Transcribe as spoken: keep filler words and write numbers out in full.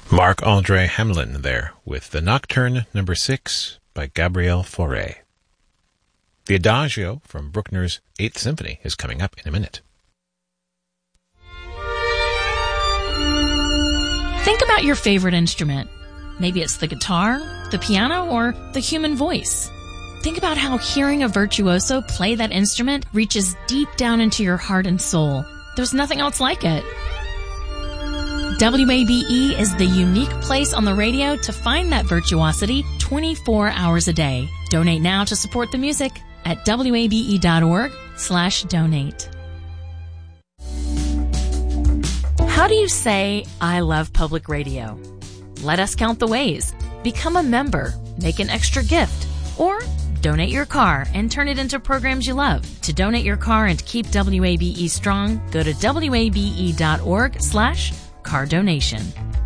Marc-André Hamelin there with the Nocturne number six by Gabriel Fauré. The Adagio from Bruckner's Eighth Symphony is coming up in a minute. Think about your favorite instrument. Maybe it's the guitar, the piano, or the human voice. Think about how hearing a virtuoso play that instrument reaches deep down into your heart and soul. There's nothing else like it. W A B E is the unique place on the radio to find that virtuosity twenty-four hours a day. Donate now to support the music at wabe.org slash donate. How do you say, I love public radio? Let us count the ways. Become a member, make an extra gift, or donate your car and turn it into programs you love. To donate your car and keep W A B E strong, go to wabe.org slash car donation.